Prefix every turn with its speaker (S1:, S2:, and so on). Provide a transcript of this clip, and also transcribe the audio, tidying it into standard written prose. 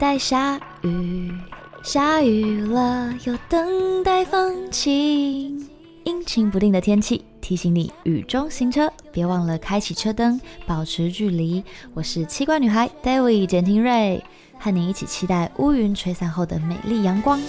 S1: 待下雨，下雨了又等待放晴。阴晴不定的天气提醒你雨中行车，别忘了开启车灯，保持距离。我是气管女孩 David 简廷瑞，和你一起期待乌云吹散后的美丽阳光。